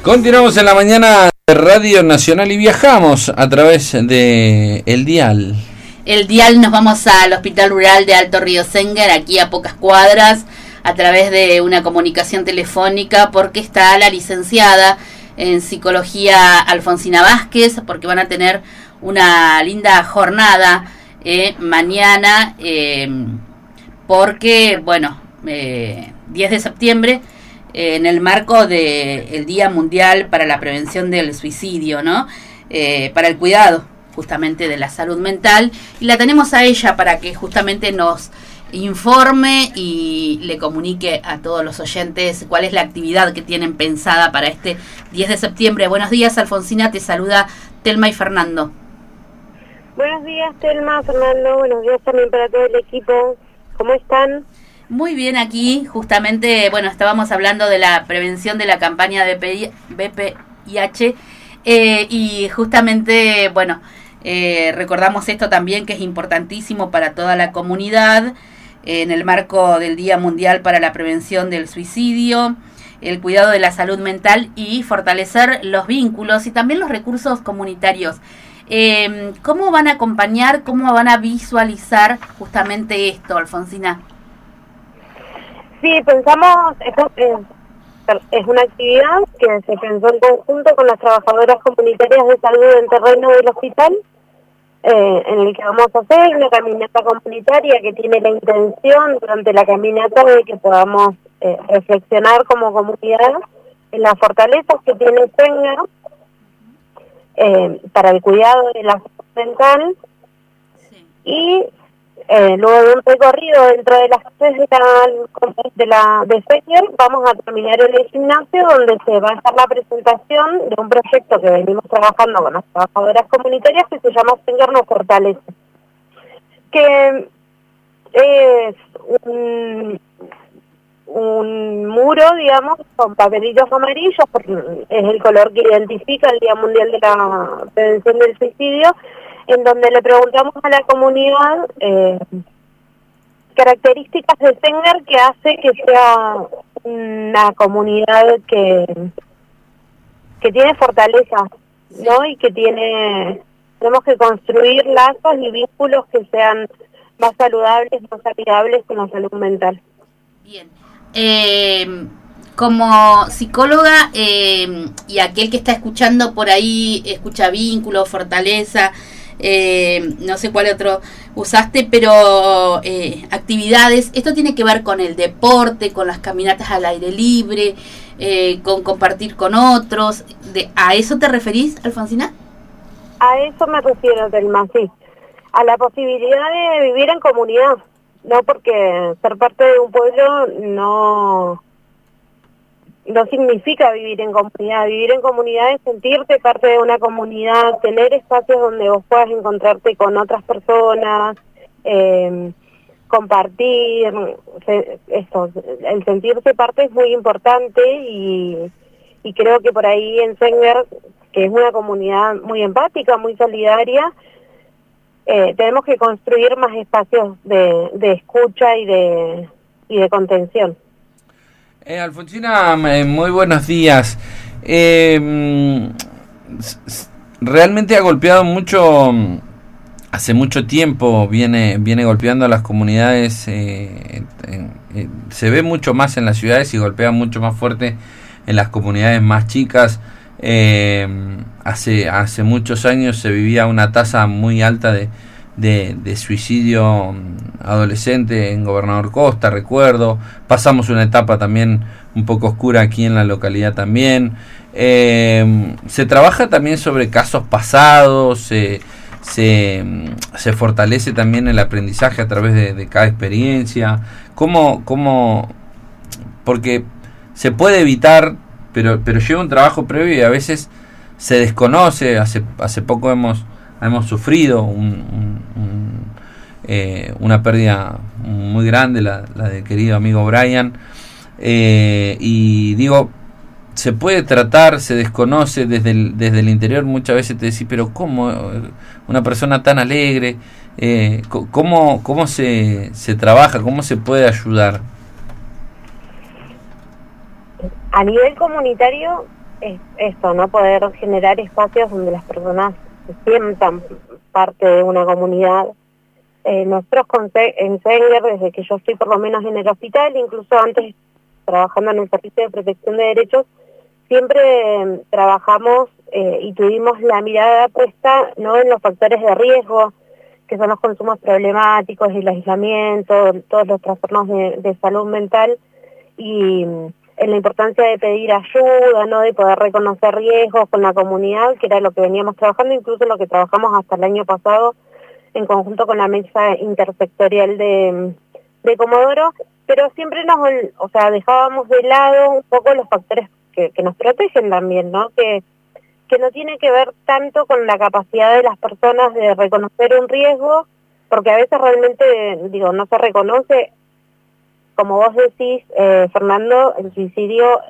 Continuamos en la mañana de Radio Nacional y viajamos a través de el dial. El dial, nos vamos al Hospital Rural de Alto Río Sengar, aquí a pocas cuadras, a través de una comunicación telefónica, porque está la licenciada en psicología Alfonsina Vázquez, porque van a tener una linda jornada mañana, porque, 10 de septiembre, en el marco del Día Mundial para la Prevención del Suicidio, ¿no? Para el cuidado justamente de la salud mental, y la tenemos a ella para que justamente nos informe y le comunique a todos los oyentes cuál es la actividad que tienen pensada para este 10 de septiembre. Buenos días, Alfonsina, te saluda Telma y Fernando. Buenos días, Telma, Fernando, buenos días también para todo el equipo. ¿Cómo están? Muy bien, aquí justamente, estábamos hablando de la prevención de la campaña de VPIH y justamente, recordamos esto también que es importantísimo para toda la comunidad en el marco del Día Mundial para la Prevención del Suicidio, el cuidado de la salud mental y fortalecer los vínculos y también los recursos comunitarios. ¿Cómo van a acompañar, cómo van a visualizar justamente esto, Alfonsina? Sí, pensamos, es una actividad que se pensó en conjunto con las trabajadoras comunitarias de salud en terreno del hospital, en el que vamos a hacer una caminata comunitaria que tiene la intención durante la caminata de que podamos reflexionar como comunidad en las fortalezas que tiene Sengar para el cuidado de la salud mental. Sí. Y luego de un recorrido dentro de las clases de Sengar, vamos a terminar en el gimnasio donde se va a hacer la presentación de un proyecto que venimos trabajando con las trabajadoras comunitarias que se llama Sengar nos fortalece, que es un muro, digamos, con papelitos amarillos, porque es el color que identifica el Día Mundial de la Prevención del Suicidio, en donde le preguntamos a la comunidad características de Sengar que hace que sea una comunidad que tiene fortaleza, ¿no? Y que tenemos que construir lazos y vínculos que sean más saludables, más amigables con la salud mental. Bien. Como psicóloga y aquel que está escuchando por ahí, escucha vínculos, fortaleza, no sé cuál otro usaste, pero actividades, esto tiene que ver con el deporte, con las caminatas al aire libre, con compartir con otros. ¿A eso te referís, Alfonsina? A eso me refiero, Telma, sí. A la posibilidad de vivir en comunidad, no porque ser parte de un pueblo no significa vivir en comunidad. Vivir en comunidad es sentirte parte de una comunidad, tener espacios donde vos puedas encontrarte con otras personas, compartir, el sentirse parte es muy importante y creo que por ahí en Sengar, que es una comunidad muy empática, muy solidaria, tenemos que construir más espacios de escucha y de contención. Alfonsina, muy buenos días. Realmente ha golpeado mucho, hace mucho tiempo viene golpeando a las comunidades, se ve mucho más en las ciudades y golpea mucho más fuerte en las comunidades más chicas. Hace muchos años se vivía una tasa muy alta de suicidio adolescente en Gobernador Costa, recuerdo. Pasamos una etapa también un poco oscura aquí en la localidad también. Se trabaja también sobre casos pasados, se fortalece también el aprendizaje a través de cada experiencia. Porque se puede evitar, pero lleva un trabajo previo y a veces se desconoce. Hace poco hemos sufrido una pérdida muy grande, la del querido amigo Brian, y digo, se puede tratar, se desconoce desde el interior. Muchas veces te decís, pero ¿cómo una persona tan alegre? ¿Cómo se trabaja? ¿Cómo se puede ayudar? A nivel comunitario es esto, ¿no? Poder generar espacios donde las personas se sientan parte de una comunidad. Nosotros en Senger, desde que yo estoy por lo menos en el hospital, incluso antes trabajando en el Servicio de Protección de Derechos, siempre trabajamos y tuvimos la mirada puesta, ¿no?, en los factores de riesgo, que son los consumos problemáticos, el aislamiento, todos los trastornos de salud mental, y en la importancia de pedir ayuda, ¿no?, de poder reconocer riesgos con la comunidad, que era lo que veníamos trabajando, incluso lo que trabajamos hasta el año pasado en conjunto con la mesa intersectorial de Comodoro, pero siempre dejábamos de lado un poco los factores que nos protegen también, ¿no?, que no tiene que ver tanto con la capacidad de las personas de reconocer un riesgo, porque a veces realmente, no se reconoce. Como vos decís, Fernando, el suicidio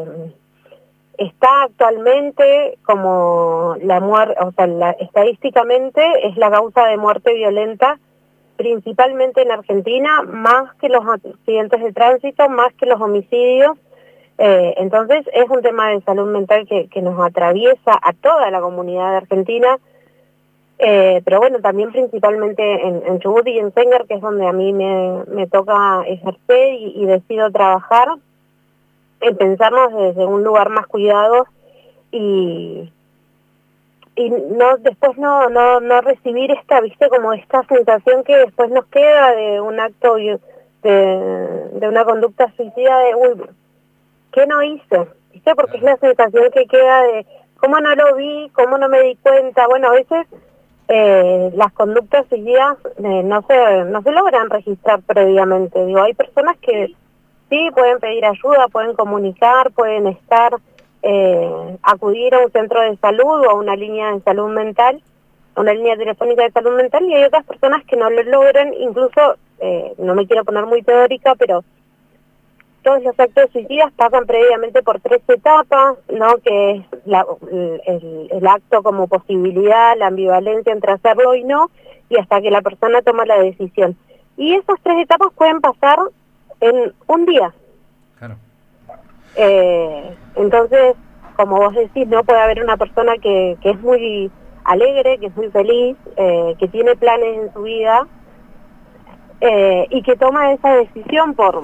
está actualmente como la muerte, estadísticamente es la causa de muerte violenta, principalmente en Argentina, más que los accidentes de tránsito, más que los homicidios. Entonces es un tema de salud mental que nos atraviesa a toda la comunidad de Argentina, pero bueno, también principalmente en Chubut y en Senger, que es donde a mí me toca ejercer y decido trabajar, en pensarnos desde un lugar más cuidado y después no recibir como esta sensación que después nos queda de un acto de una conducta suicida de uy, ¿qué no hice? ¿Viste? Porque es la sensación que queda de cómo no lo vi, cómo no me di cuenta. Bueno, a veces las conductas suicidas no se logran registrar previamente. Hay personas que sí pueden pedir ayuda, pueden comunicar, pueden acudir a un centro de salud o a una línea de salud mental, a una línea telefónica de salud mental, y hay otras personas que no lo logran. Incluso, no me quiero poner muy teórica, pero todos los actos suicidas pasan previamente por 3 etapas, ¿no?, que es el acto como posibilidad, la ambivalencia entre hacerlo y no, y hasta que la persona toma la decisión. Y esas 3 etapas pueden pasar en un día. Claro. Entonces, como vos decís, no puede haber una persona que es muy alegre, que es muy feliz, que tiene planes en su vida, y que toma esa decisión por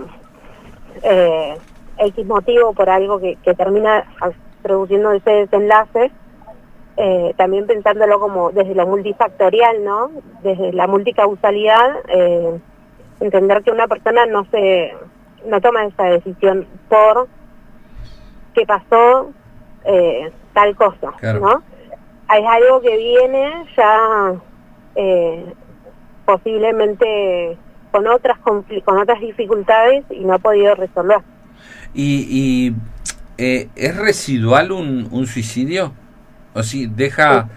X motivo, por algo que termina produciendo ese desenlace, también pensándolo como desde lo multifactorial, ¿no?, desde la multicausalidad, entender que una persona no toma esa decisión por que pasó tal cosa, claro, ¿no? Es algo que viene ya posiblemente con otras dificultades y no ha podido resolver. ¿Y es residual un suicidio? ¿O sí, deja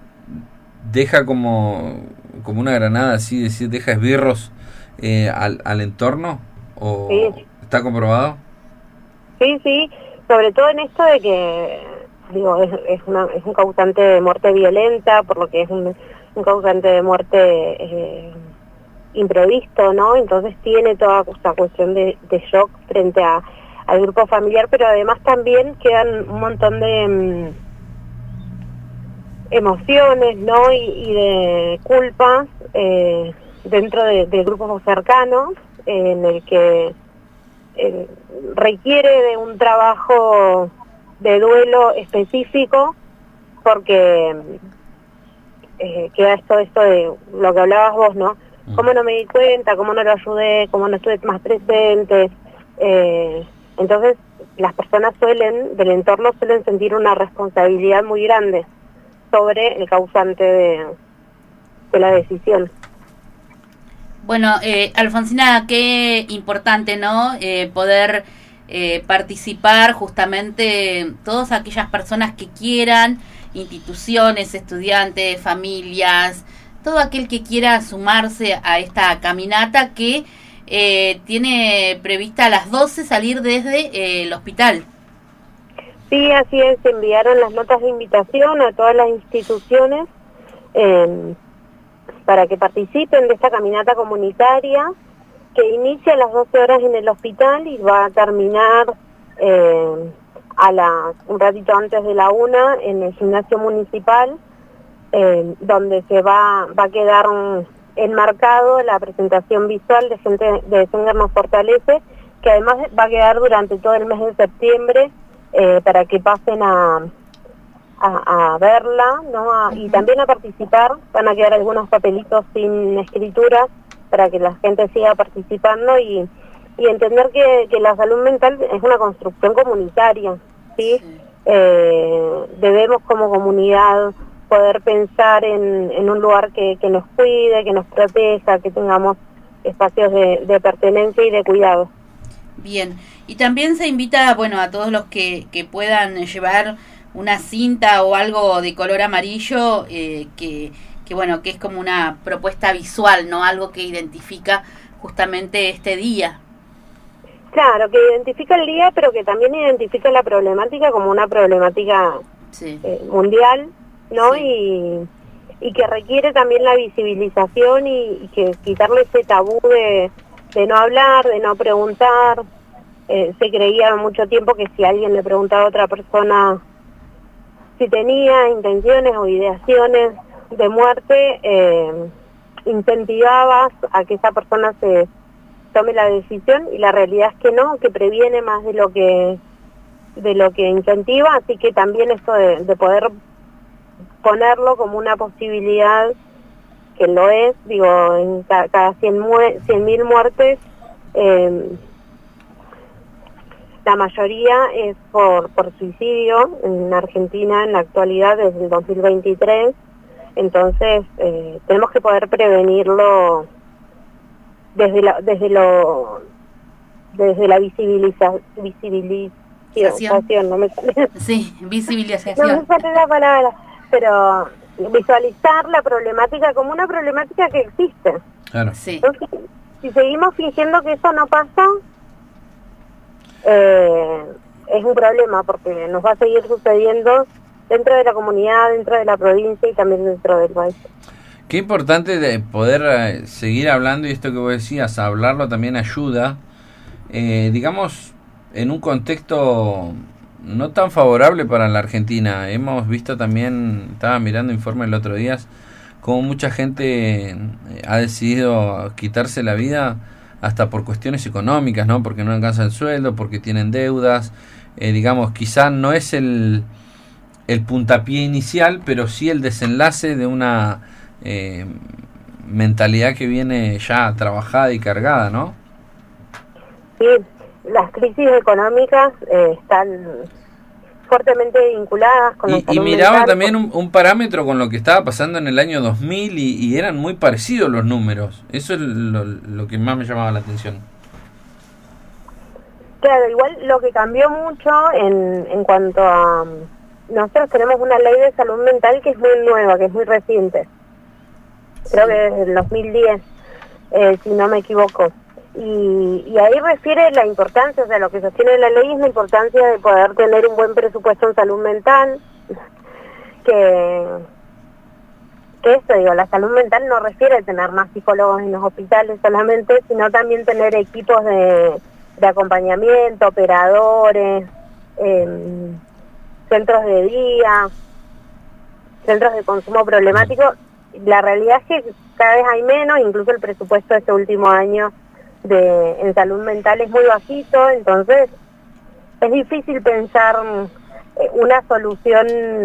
como una granada, así decir, deja esbirros al entorno? ¿O sí, está comprobado? Sí, sobre todo en esto de que, es un causante de muerte violenta, por lo que es un causante de muerte imprevisto, ¿no? Entonces tiene toda esta cuestión de shock frente al grupo familiar, pero además también quedan un montón de emociones, ¿no?, y de culpas dentro de grupos cercanos, en el que requiere de un trabajo de duelo específico, porque queda esto de lo que hablabas vos, ¿no? ¿Cómo no me di cuenta? ¿Cómo no lo ayudé? ¿Cómo no estuve más presente? Entonces, las personas del entorno suelen sentir una responsabilidad muy grande sobre el causante de la decisión. Bueno, Alfonsina, qué importante, ¿no?, poder participar justamente todas aquellas personas que quieran, instituciones, estudiantes, familias, todo aquel que quiera sumarse a esta caminata que tiene prevista a las 12 salir desde el hospital. Sí, así es, se enviaron las notas de invitación a todas las instituciones para que participen de esta caminata comunitaria que inicia a las 12 horas en el hospital y va a terminar un ratito antes de la 1 en el gimnasio municipal, donde se va a quedar enmarcado la presentación visual de gente de Senger Nos Fortalece, que además va a quedar durante todo el mes de septiembre para que pasen a verla, ¿no? Y también a participar. Van a quedar algunos papelitos sin escritura para que la gente siga participando y entender que la salud mental es una construcción comunitaria, ¿sí? Debemos como comunidad poder pensar en un lugar que nos cuide, que nos proteja, que tengamos espacios de pertenencia y de cuidado. Bien, y también se invita, bueno, a todos los que puedan llevar una cinta o algo de color amarillo, que bueno, que es como una propuesta visual, ¿no? Algo que identifica justamente este día. Claro, que identifica el día, pero que también identifica la problemática como una problemática mundial, ¿no? Sí. Y que requiere también la visibilización y que quitarle ese tabú de no hablar, de no preguntar. Se creía mucho tiempo que si alguien le preguntaba a otra persona si tenía intenciones o ideaciones de muerte, incentivabas a que esa persona se tome la decisión, y la realidad es que no, que previene más de lo que incentiva. Así que también esto de poder ponerlo como una posibilidad, que lo es, digo, en cada 100.000 muertes, la mayoría es por suicidio en Argentina en la actualidad desde el 2023. Entonces tenemos que poder prevenirlo desde la visibilización, no me sale. Sí, visibilización. No me sale la palabra, pero visualizar la problemática como una problemática que existe. Claro. Sí. Entonces, si seguimos fingiendo que eso no pasa, es un problema, porque nos va a seguir sucediendo dentro de la comunidad, dentro de la provincia y también dentro del país. Qué importante de poder seguir hablando, y esto que vos decías, hablarlo también ayuda, digamos, en un contexto no tan favorable para la Argentina. Hemos visto también, estaba mirando informes el otro día, cómo mucha gente ha decidido quitarse la vida hasta por cuestiones económicas, ¿no? Porque no alcanza el sueldo, porque tienen deudas. Digamos, quizá no es el puntapié inicial, pero sí el desenlace de una mentalidad que viene ya trabajada y cargada, ¿no? Sí, las crisis económicas están fuertemente vinculadas con la salud y miraba mental. También un parámetro con lo que estaba pasando en el año 2000 y eran muy parecidos los números. Eso es lo que más me llamaba la atención. Claro, igual lo que cambió mucho en cuanto a... Nosotros tenemos una ley de salud mental que es muy nueva, que es muy reciente. Creo que desde el 2010, si no me equivoco. Y ahí refiere la importancia, o sea, lo que sostiene la ley es la importancia de poder tener un buen presupuesto en salud mental, que esto, digo, la salud mental no refiere a tener más psicólogos en los hospitales solamente, sino también tener equipos de acompañamiento, operadores, centros de día, centros de consumo problemático. La realidad es que cada vez hay menos, incluso el presupuesto de este último año en salud mental es muy bajito, entonces es difícil pensar una solución,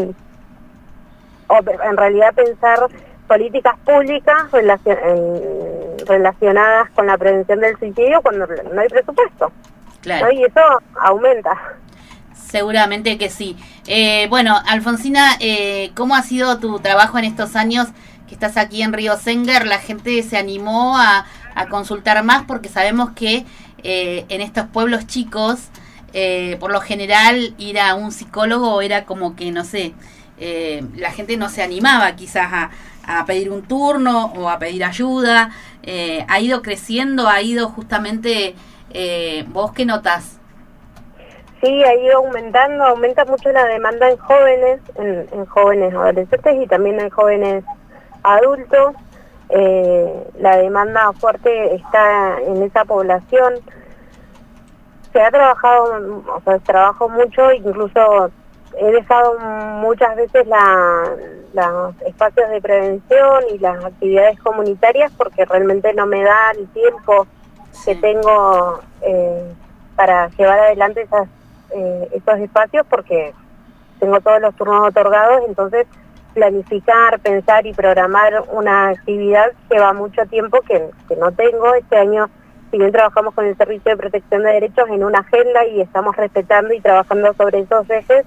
o en realidad pensar políticas públicas relacionadas con la prevención del suicidio cuando no hay presupuesto. Claro. ¿No? Y eso aumenta. Seguramente que sí. Bueno, Alfonsina, ¿cómo ha sido tu trabajo en estos años que estás aquí en Río Senger? La gente se animó a consultar más, porque sabemos que en estos pueblos chicos, por lo general, ir a un psicólogo era como que, no sé, la gente no se animaba quizás a pedir un turno o a pedir ayuda. Ha ido creciendo, ha ido justamente... ¿vos qué notas? Sí, ha ido aumentando, aumenta mucho la demanda en jóvenes, en jóvenes adolescentes y también en jóvenes adultos. La demanda fuerte está en esa población. se ha trabajado, o sea, trabajo mucho, incluso he dejado muchas veces los espacios de prevención y las actividades comunitarias porque realmente no me da el tiempo que tengo para llevar adelante esos espacios, porque tengo todos los turnos otorgados. Entonces planificar, pensar y programar una actividad lleva mucho tiempo que no tengo. Este año, si bien trabajamos con el Servicio de Protección de Derechos en una agenda y estamos respetando y trabajando sobre esos ejes,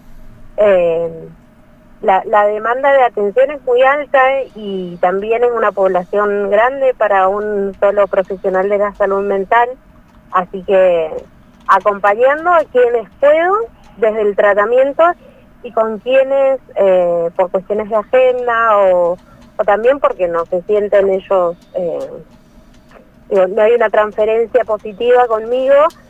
la demanda de atención es muy alta y también es una población grande para un solo profesional de la salud mental, así que acompañando a quienes puedo desde el tratamiento y con quienes por cuestiones de agenda o también porque no se sienten ellos, no hay una transferencia positiva conmigo,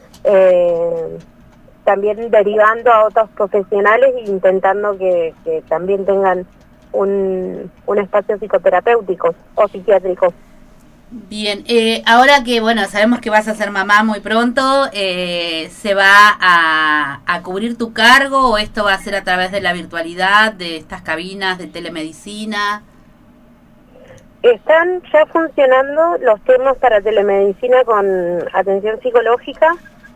también derivando a otros profesionales e intentando que también tengan un espacio psicoterapéutico o psiquiátrico. Bien, ahora que bueno, sabemos que vas a ser mamá muy pronto, ¿se va a cubrir tu cargo o esto va a ser a través de la virtualidad, de estas cabinas de telemedicina? Están ya funcionando los turnos para telemedicina con atención psicológica.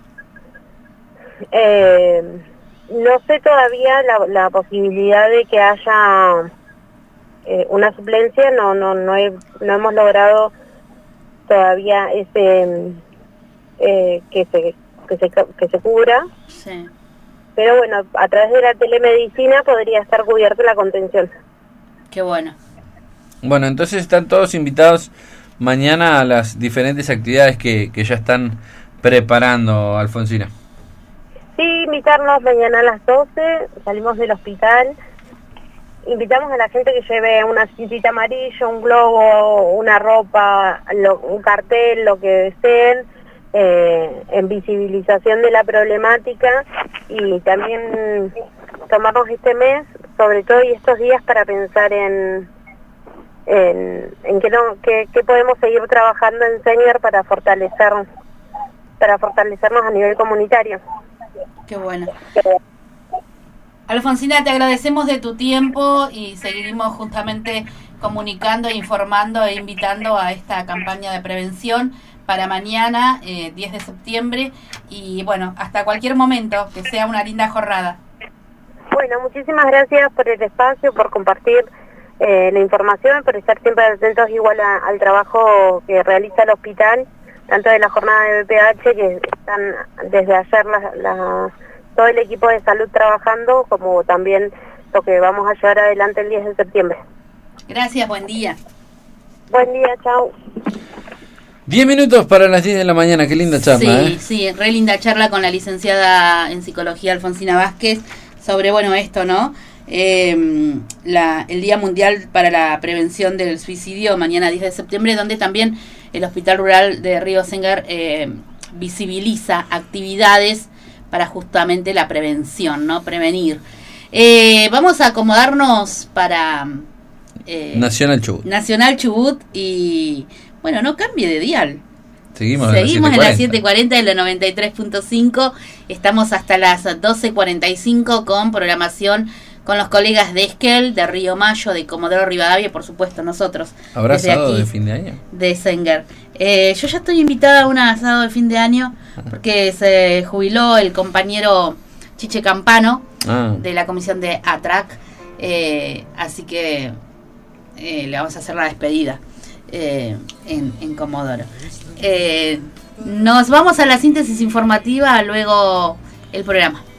No sé todavía la posibilidad de que haya una suplencia, no hemos logrado todavía ese que se cubra. Sí. Pero bueno, a través de la telemedicina podría estar cubierta la contención. Qué bueno. Bueno, entonces están todos invitados mañana a las diferentes actividades que ya están preparando, Alfonsina. Sí, invitarnos mañana a las 12, salimos del hospital, invitamos a la gente que lleve una cintita amarilla, un globo, una ropa, un cartel, lo que deseen, en visibilización de la problemática, y también tomarnos este mes, sobre todo y estos días, para pensar en qué podemos seguir trabajando en Senior para fortalecernos a nivel comunitario. Qué bueno. Alfonsina, te agradecemos de tu tiempo y seguiremos justamente comunicando, informando e invitando a esta campaña de prevención para mañana, 10 de septiembre, y bueno, hasta cualquier momento, que sea una linda jornada. Bueno, muchísimas gracias por el espacio, por compartir la información, por estar siempre atentos igual al trabajo que realiza el hospital, tanto de la jornada de BPH, que están desde ayer todo el equipo de salud trabajando, como también lo que vamos a llevar adelante el 10 de septiembre. Gracias, buen día. Buen día, chao. 10 minutos para las 10 de la mañana, qué linda charla. Sí, re linda charla con la licenciada en psicología Alfonsina Vázquez sobre, bueno, esto, ¿no? El Día Mundial para la Prevención del Suicidio, mañana 10 de septiembre, donde también el Hospital Rural de Río Sengar visibiliza actividades para justamente la prevención, ¿no? Prevenir. Vamos a acomodarnos para Nacional Chubut. Nacional Chubut y, bueno, no cambie de dial. Seguimos en la 740 de la 93.5. Estamos hasta las 12:45 con programación con los colegas de Esquel, de Río Mayo, de Comodoro Rivadavia y por supuesto nosotros. ¿Habrá asado aquí, de fin de año? De Sengar. Yo ya estoy invitada a un asado de fin de año porque se jubiló el compañero Chiche Campano de la comisión de ATRAC, así que le vamos a hacer la despedida en Comodoro. Nos vamos a la síntesis informativa, luego el programa.